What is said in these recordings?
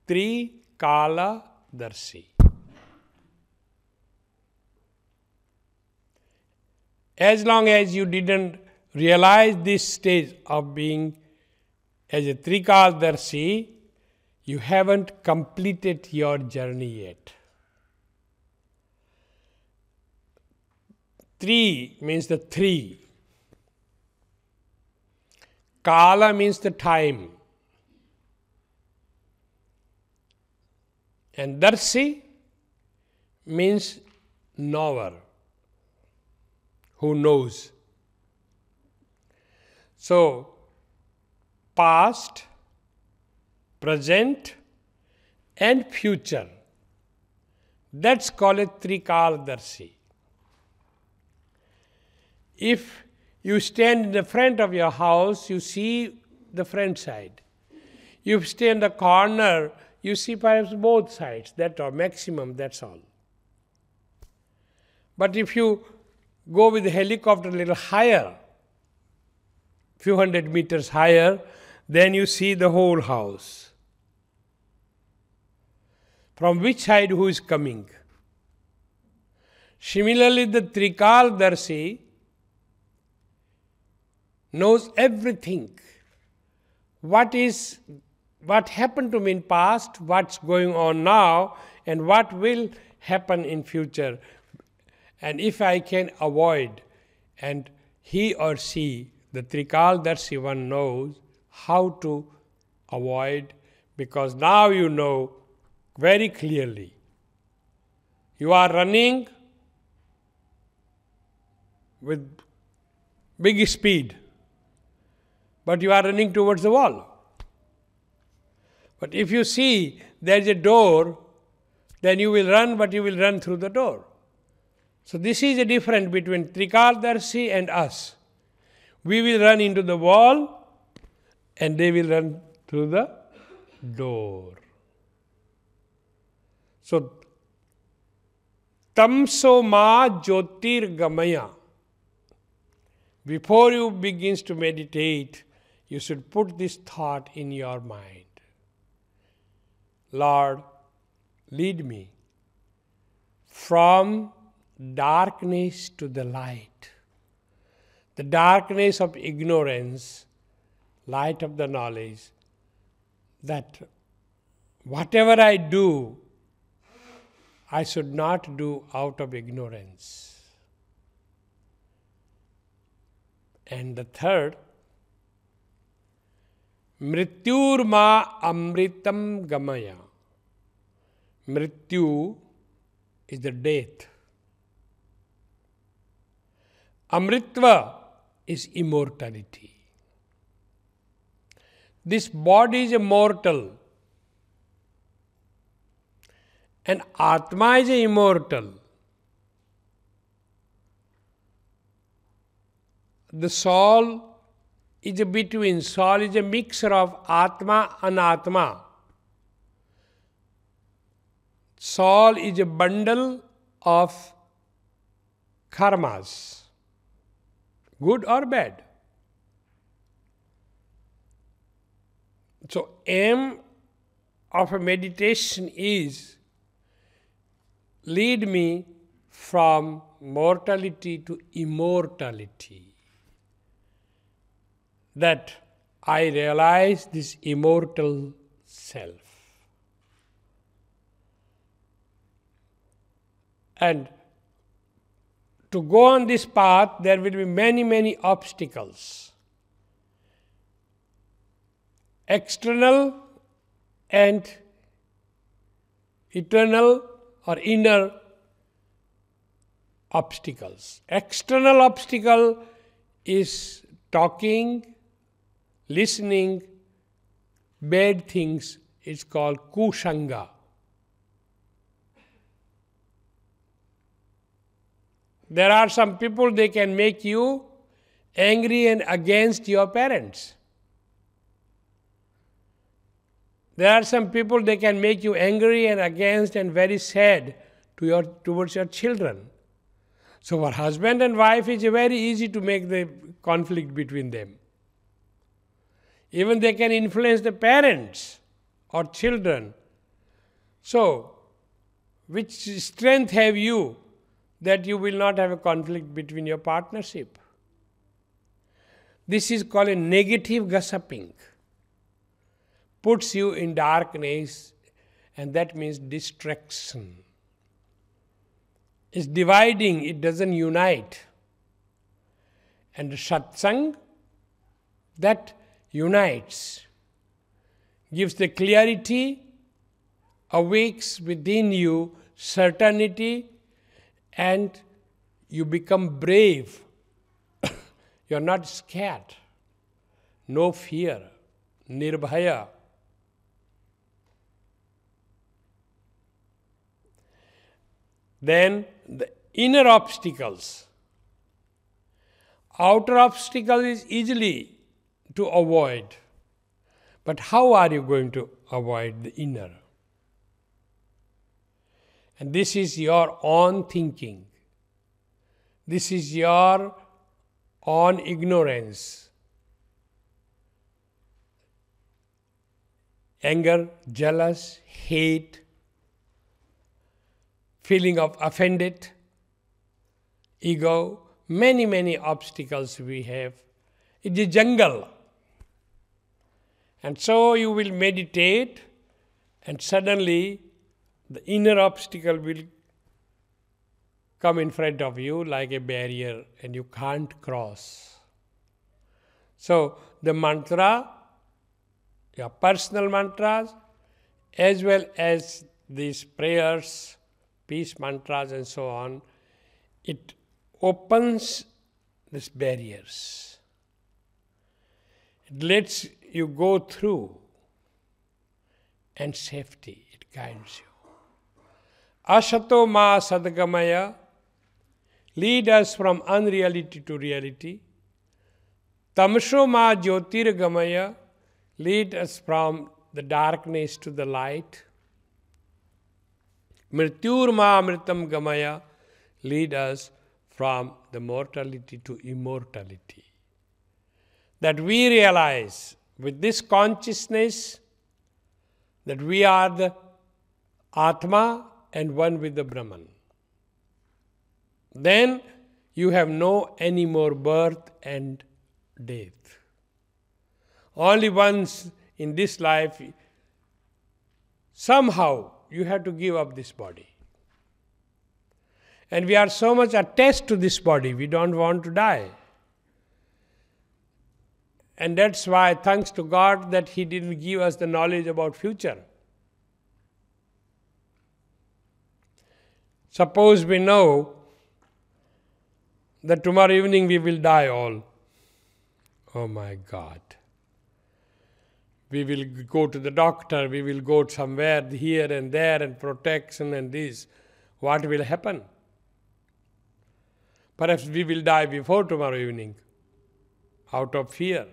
Trikala Darshi. As long as you didn't realize this stage of being as a Trikala Darshi, you haven't completed your journey yet. Tri means the three. Kala means the time. And Darshi means knower, who knows. So, past, present and future. That's called a Trikala Darshi. If you stand in the front of your house, you see the front side. You stay in the corner, you see perhaps both sides. That's all, maximum, that's all. But if you go with the helicopter a little higher, few hundred meters higher, then you see the whole house. From which side who is coming? Similarly, the Trikala Darshi knows everything. What happened to me in past, what's going on now, and what will happen in future. And if I can avoid, and he or she, the Trikala Darshi one knows how to avoid, because now you know very clearly. You are running with big speed, but you are running towards the wall. But if you see there is a door, then you will run, but you will run through the door. So this is the difference between Trikala Darshi and us. We will run into the wall and they will run through the door. So, Tamso ma jyotir gamaya. Before you begin to meditate, you should put this thought in your mind. Lord, lead me from darkness to the light. The darkness of ignorance, light of the knowledge, that whatever I do, I should not do out of ignorance. And the third, Mrityur ma amritam gamaya. Mrityu is the death. Amritva is immortality. This body is immortal. And Atma is immortal. The soul is a between. Soul is a mixture of Atma and Anatma. Soul is a bundle of karmas, good or bad. So, aim of a meditation is lead me from mortality to immortality. That I realize this immortal self. And to go on this path, there will be many, many obstacles. External and eternal or inner obstacles. External obstacle is talking, listening, bad things. It's called kusanga. There are some people, they can make you angry and against your parents. There are some people, they can make you angry and against and very sad towards your children. So for husband and wife, it's very easy to make the conflict between them. Even they can influence the parents or children So, which strength have you that you will not have a conflict between your partnership? This is called a negative gossiping. Puts you in darkness, and that means distraction. It's dividing, it doesn't unite. And the satsang, that unites, gives the clarity, awakes within you certainty, and you become brave. You are not scared. No fear. Nirbhaya. Then the inner obstacles. Outer obstacle is easily to avoid. But how are you going to avoid the inner? And this is your own thinking. This is your own ignorance. Anger, jealous, hate, feeling of offended, ego, many obstacles we have. It's a jungle. And so you will meditate, and suddenly the inner obstacle will come in front of you like a barrier, and you can't cross. So the mantra, your personal mantras, as well as these prayers, peace mantras and so on, it opens these barriers. It lets you go through, and safety, it guides you. Asato ma sadgamaya, lead us from unreality to reality. Tamso ma jyotirgamaya, lead us from the darkness to the light. Mrityur ma amritam gamaya, lead us from the mortality to immortality. That we realize with this consciousness that we are the Atma and one with the Brahman. Then you have no any more birth and death. Only once in this life, somehow you have to give up this body. And we are so much attached to this body, we don't want to die. And that's why, thanks to God, that He didn't give us the knowledge about future. Suppose we know that tomorrow evening we will die all. Oh my God. We will go to the doctor, we will go somewhere here and there, and protection and this. What will happen? Perhaps we will die before tomorrow evening, out of fear.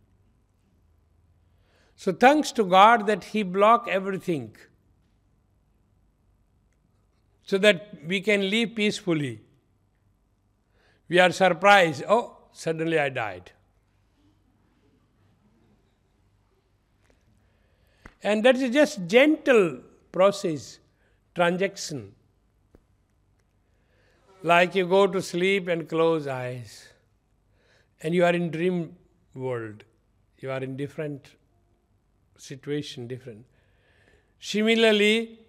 So thanks to God that He blocked everything, so that we can live peacefully. We are surprised, oh, suddenly I died. And that is just gentle process, transaction. Like you go to sleep and close eyes, and you are in dream world. You are in different situation, different. Similarly,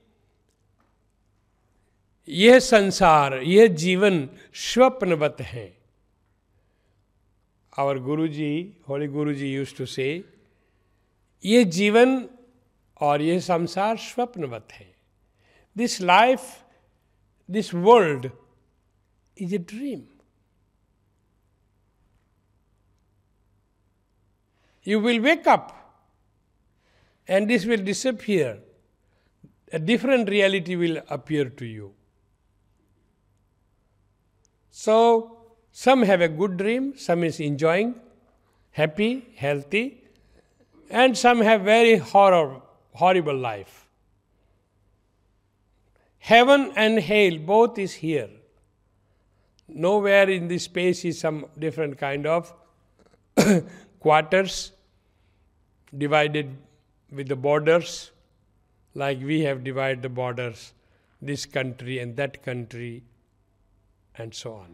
यह संसार, यह जीवन स्वप्नवत है. Our Guruji, Holy Guruji used to say, यह जीवन और यह संसार स्वप्नवत है. This life, this world is a dream. You will wake up and this will disappear. A different reality will appear to you. So, some have a good dream, some is enjoying, happy, healthy, and some have very horrible life. Heaven and hell, both is here. Nowhere in this space is some different kind of quarters divided with the borders. like we have divided the borders, this country and that country, and so on.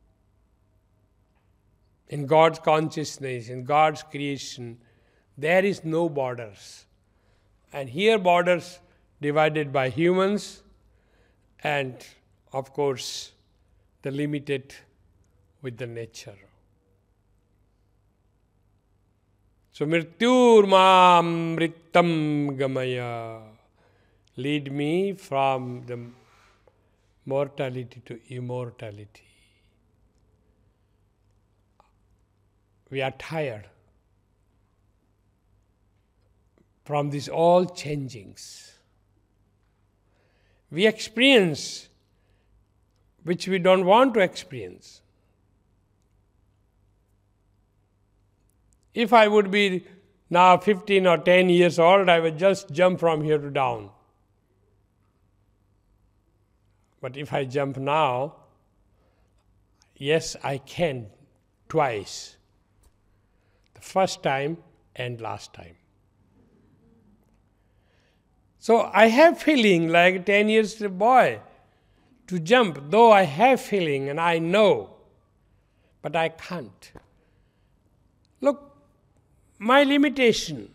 In God's consciousness, in God's creation, there is no borders. And here borders divided by humans and, of course, the limited with the nature. So mrityur mritam gamaya. Lead me from the mortality to immortality. We are tired from these all changings. We experience which we don't want to experience. If I would be now 15 or 10 years old, I would just jump from here to down. But if I jump now, yes, I can twice. The first time and last time. So I have feeling like a 10 years boy to jump, though I have feeling and I know, but I can't. Look, my limitation.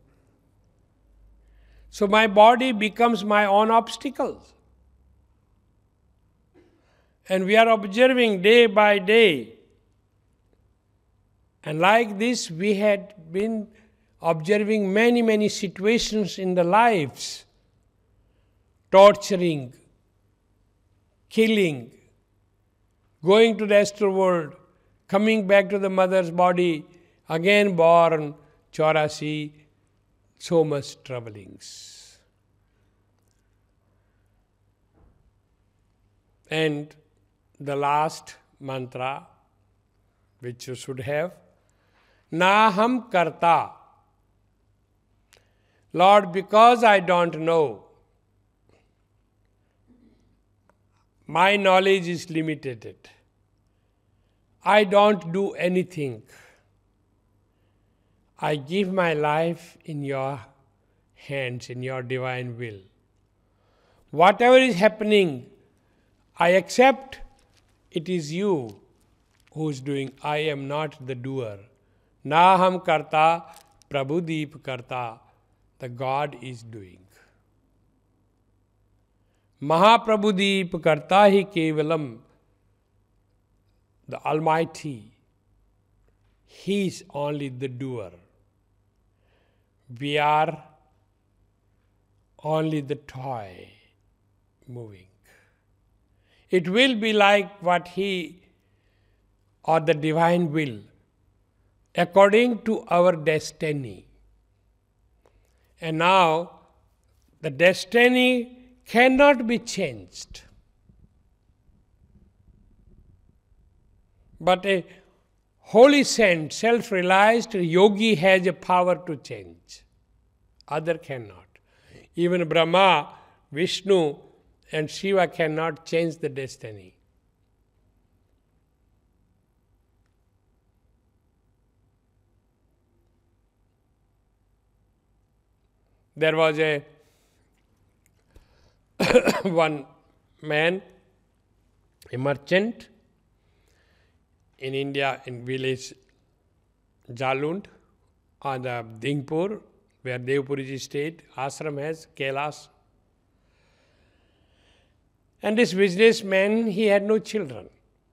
So my body becomes my own obstacles. And we are observing day by day. And like this, we had been observing many situations in the lives. Torturing, killing, going to the astral world, coming back to the mother's body, again born, 84, so much troublings. And the last mantra, which you should have, Naham Karta. Lord, because I don't know, my knowledge is limited. I don't do anything. I give my life in your hands, in your divine will. Whatever is happening, I accept it is you who is doing. I am not the doer. Naham karta, Prabhudeep karta. The God is doing. Mahaprabhudeep karta hi kevalam. The Almighty, He is only the doer. We are only the toy moving. It will be like what He or the divine will, according to our destiny. And now, the destiny cannot be changed. But a holy saint, self-realized yogi has a power to change. Other cannot. Even Brahma, Vishnu, and Shiva cannot change the destiny. There was a one man, a merchant in India, in village Jalund, on the Dingpur, where Devpuriji stayed. Ashram has Kailas. And this businessman, he had no children.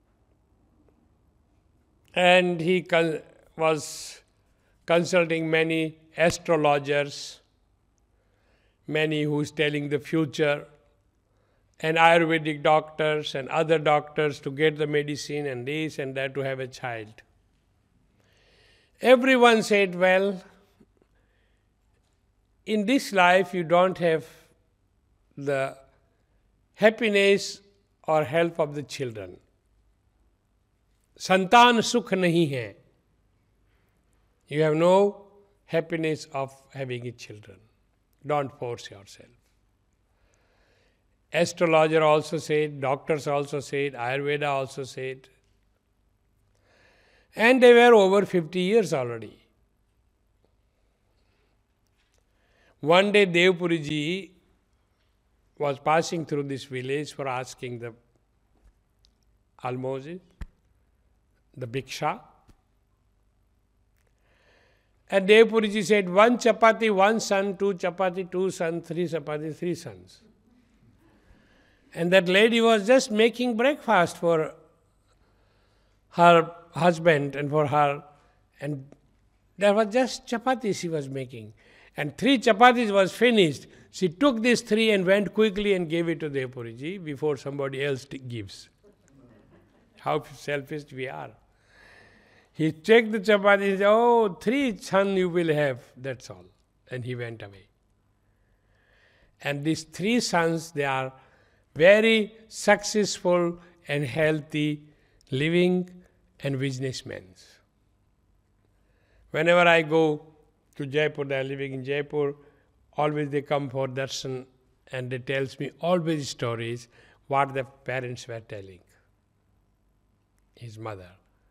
And he was consulting many astrologers, many who's telling the future, and Ayurvedic doctors and other doctors to get the medicine and this and that to have a child. Everyone said, well, in this life you don't have the happiness or help of the children. Santan sukh nahi hai. You have no happiness of having a children. Don't force yourself. Astrologer also said, doctors also said, Ayurveda also said. And they were over 50 years already. One day Devpuriji was passing through this village for asking the almoses, the bhiksha. And Devpuriji said, 1 chapati, 1 son, 2 chapati, 2 sons, 3 chapati, 3 sons. And that lady was just making breakfast for her husband and for her, and there was just chapati she was making. And 3 chapatis was finished. She took these 3 and went quickly and gave it to Devpuriji before somebody else gives. How selfish we are. He checked the chapati and said, oh, 3 sons you will have, that's all. And he went away. And these 3 sons, they are very successful and healthy living and businessmen. Whenever I go to Jaipur, they are living in Jaipur, always they come for darshan and they tells me always stories what the parents were telling, his mother.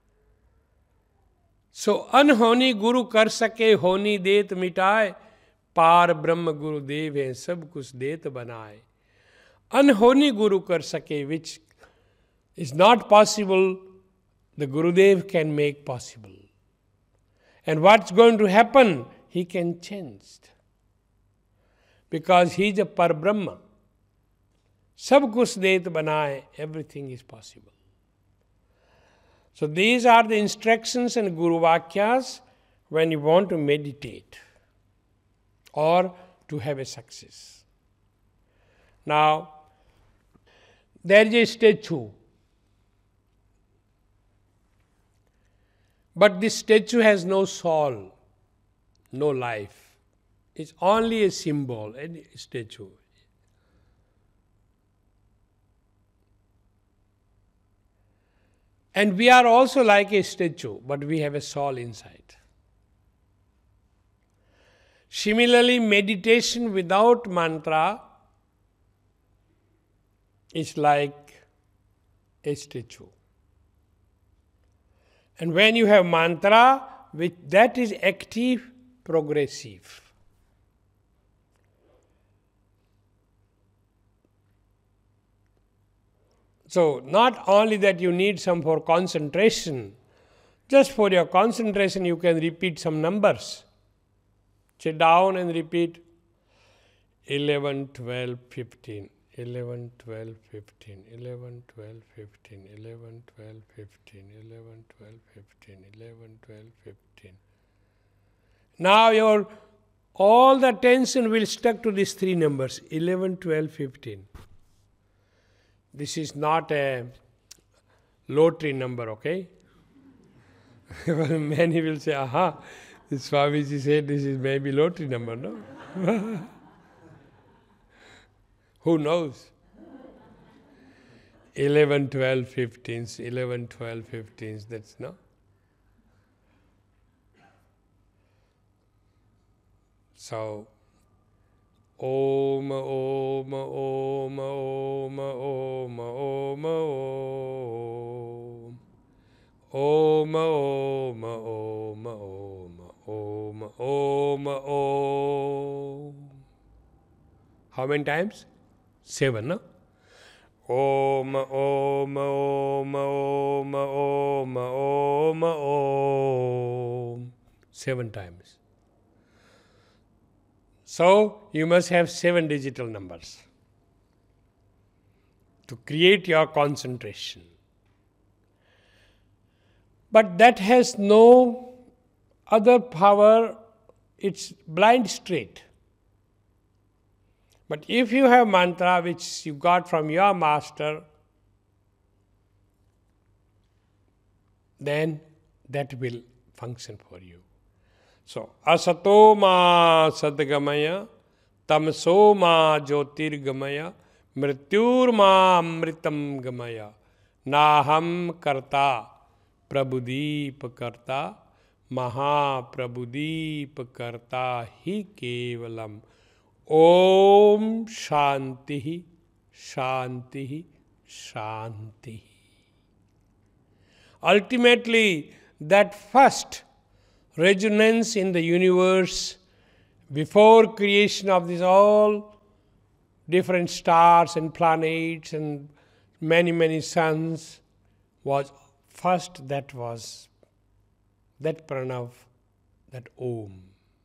So, अनहोनी गुरु कर सके होनी देत मिटाए, पार ब्रह्म गुरु देव है सब कुछ देत बनाए. Unholy Guru kar sake, which is not possible, the Gurudev can make possible. And what's going to happen, he can change. Because he is a Par Brahma. Sab kuch det banaye, everything is possible. So these are the instructions and Guru Vakyas when you want to meditate or to have a success. Now, there is a statue. But this statue has no soul, no life. It's only a symbol, a statue. And we are also like a statue, but we have a soul inside. Similarly, meditation without mantra is like a statue. And when you have mantra, that is active, progressive. So, not only that you need some for concentration, just for your concentration you can repeat some numbers. Sit down and repeat 11, 12, 15. 11, 12, 15, 11, 12, 15, 11, 12, 15, 11, 12, 15, 11, 12, 15. Now all the attention will stuck to these 3 numbers, 11, 12, 15. This is not a lottery number, okay? Many will say, aha, this Swamiji said this is maybe lottery number, no? Who knows? 11, 12, 15s, 11, 12, 15s, that's no. So, Om, Om, Om, Om, Om, Om, Om, Om, Om, Om, Om, Om, Om, Om. How many times? 7, no? Om, Om, Om, Om, Om, Om, Om. 7 times. So, you must have 7 digital numbers to create your concentration. But that has no other power, it's blind straight. But if you have mantra which you got from your master, then that will function for you. So, asato ma sadgamaya, tamso ma jyotirgamaya, mrityur ma amritam gamaya, naham karta, prabhudeep karta, maha prabhudeep karta hi kevalam. Om Shanti, Shanti, Shanti. Ultimately, that first resonance in the universe before creation of this all different stars and planets and many, many suns was first, that was that pranav, that Om.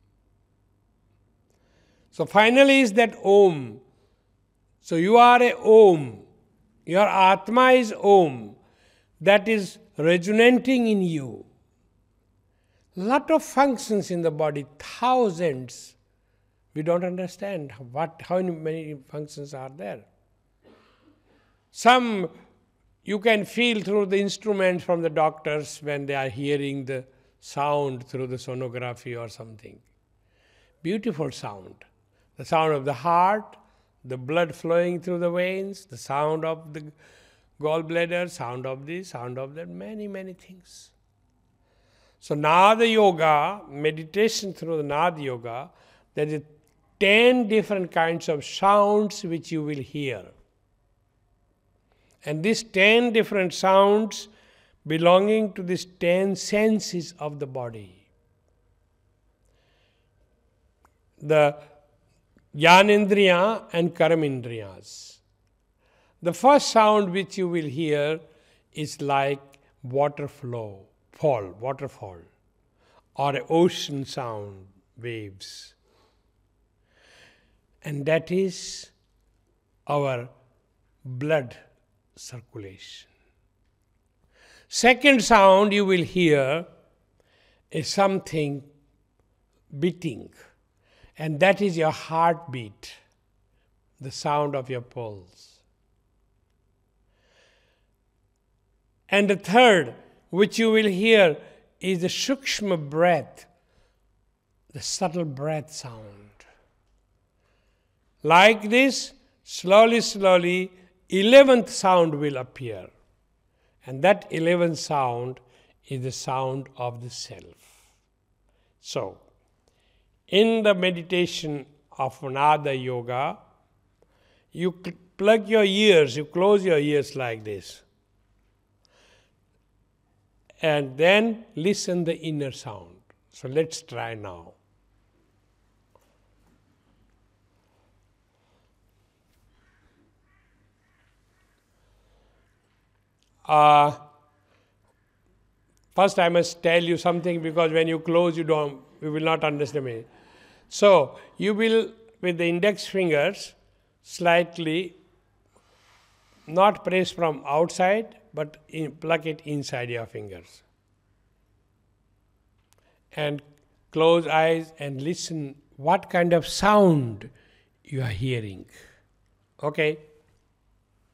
So finally is that Om. So you are a Om. Your Atma is Om. That is resonating in you. Lot of functions in the body, thousands. We don't understand how many functions are there. Some you can feel through the instruments from the doctors when they are hearing the sound through the sonography or something. Beautiful sound. The sound of the heart, the blood flowing through the veins, the sound of the gallbladder, sound of this, sound of that, many, many things. So Nada Yoga, meditation through the Nada Yoga, there is 10 different kinds of sounds which you will hear. And these 10 different sounds belonging to these 10 senses of the body. The Jnanendriya and Karamendriyas. The first sound which you will hear is like waterfall, or an ocean sound, waves. And that is our blood circulation. Second sound you will hear is something beating, and that is your heartbeat, the sound of your pulse. And the third, which you will hear, is the Sukshma breath, the subtle breath sound. Like this, slowly, 11th sound will appear. And that 11th sound is the sound of the self. So, in the meditation of Nada Yoga, you plug your ears, you close your ears like this. And then listen the inner sound. So let's try now. First I must tell you something, because when you close you will not understand me. So you will, with the index fingers, slightly not press from outside, but plug it inside your fingers. And close eyes and listen what kind of sound you are hearing. Okay?